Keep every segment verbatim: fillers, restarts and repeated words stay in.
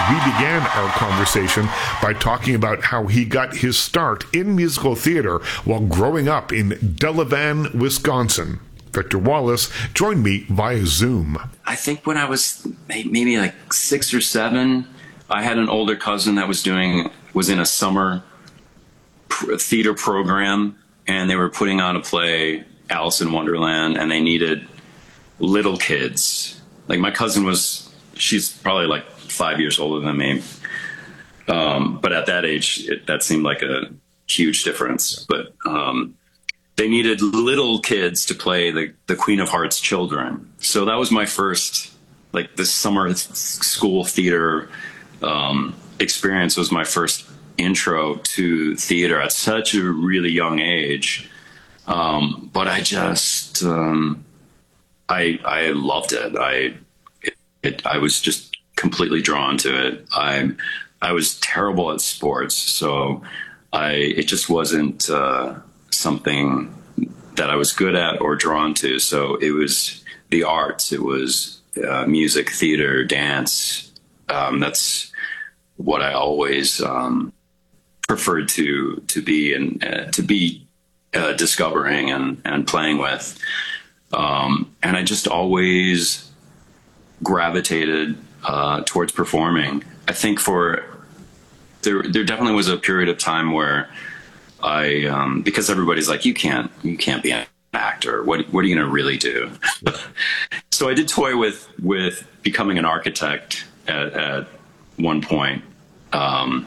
We began our conversation by talking about how he got his start in musical theater while growing up in Delavan, Wisconsin. Victor Wallace joined me via Zoom. I think when I was maybe like six or seven, I had an older cousin that was doing, was in a summer theater program, and they were putting on a play, Alice in Wonderland, and they needed little kids. Like my cousin was, she's probably like five years older than me. Um, but at that age, it, that seemed like a huge difference. But um, they needed little kids to play the, the Queen of Hearts children. So that was my first, like this summer school theater um, experience was my first intro to theater at such a really young age. Um, but I just, um, I, I loved it. I, it, it, I was just completely drawn to it. I, I was terrible at sports, so I, it just wasn't, uh, something that I was good at or drawn to. So it was the arts. It was, uh, music, theater, dance. Um, that's what I always, um, preferred to, to be and uh, to be, uh, discovering and, and playing with. Um, and I just always gravitated uh, towards performing. I think for there, there definitely was a period of time where I, um, because everybody's like, you can't, you can't be an actor. What, what are you going to really do? So I did toy with with becoming an architect at, at one point. Um,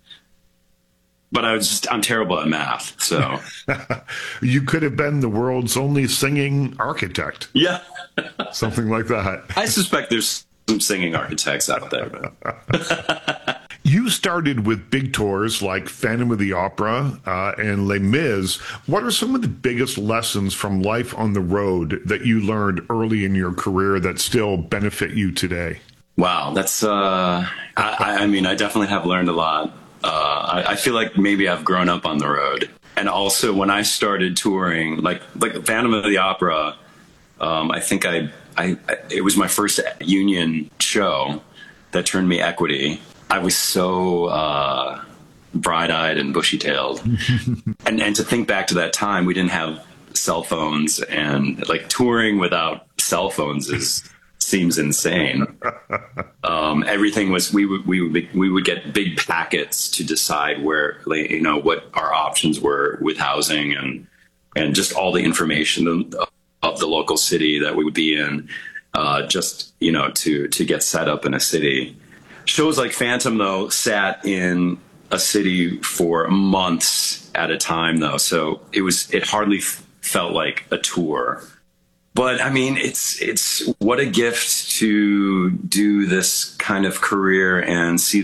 But I was just, I'm terrible at math, so. You could have been the world's only singing architect. Yeah. Something like that. I suspect there's some singing architects out there. You started with big tours like Phantom of the Opera uh, and Les Mis. What are some of the biggest lessons from life on the road that you learned early in your career that still benefit you today? Wow, that's, uh, I, I mean, I definitely have learned a lot. Uh, I, I feel like maybe I've grown up on the road. And also when I started touring, like like Phantom of the Opera, um, I think I, I, it was my first union show that turned me equity. I was so uh, bright-eyed and bushy-tailed. and, and to think back to that time, we didn't have cell phones, and like touring without cell phones is... seems insane. Um, everything was, we would, we would, we would get big packets to decide where, like, you know, what our options were with housing and, and just all the information of the local city that we would be in, uh, just, you know, to, to get set up in a city. Shows like Phantom though sat in a city for months at a time though. So it was, it hardly felt like a tour. But I mean, it's, it's what a gift to do this kind of career and see